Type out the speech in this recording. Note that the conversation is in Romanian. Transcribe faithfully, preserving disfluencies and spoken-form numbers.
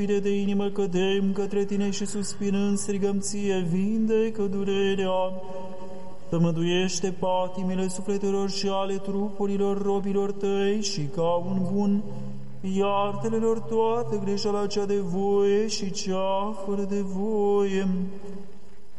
de inimă cădem către tine și suspinând strigăm ție, vindecă durerea. Tămăduiește patimile sufletelor și ale trupurilor robilor tăi și ca un bun, iartă-le lor toată greșeala cea de voie și cea fără de voie.